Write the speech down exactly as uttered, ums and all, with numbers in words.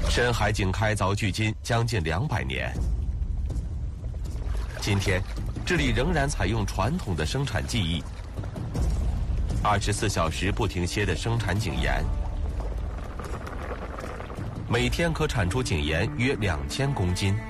深海井开凿距今将近两百年，今天这里仍然采用传统的生产技艺，二十四小时不停歇的生产井盐，每天可产出井盐约两千公斤。